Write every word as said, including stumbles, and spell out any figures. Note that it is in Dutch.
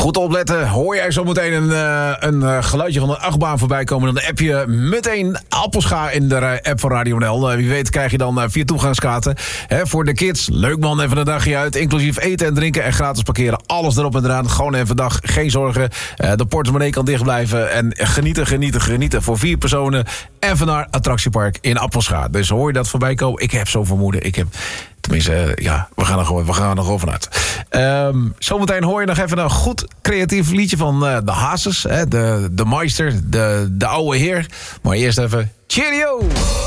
Goed opletten. Hoor jij zo meteen een, uh, een uh, geluidje van een achtbaan voorbij komen... dan app je meteen Appelscha in de uh, app van Radio N L. Uh, wie weet krijg je dan uh, vier toegangskaarten. Hè, voor de kids. Leuk man, even een dagje uit. Inclusief eten en drinken en gratis parkeren. Alles erop en eraan. Gewoon even een dag. Geen zorgen. Uh, de portemonnee kan dicht blijven. En genieten, genieten, genieten. Voor vier personen. Even naar attractiepark in Appelscha. Dus hoor je dat voorbij komen? Ik heb zo'n vermoeden. Ik heb... Tenminste, ja, we gaan er gewoon, we gaan er gewoon vanuit. Um, zometeen hoor je nog even een goed creatief liedje van uh, de Hazes. Hè, de, de Meister, de, de oude heer. Maar eerst even cheerio!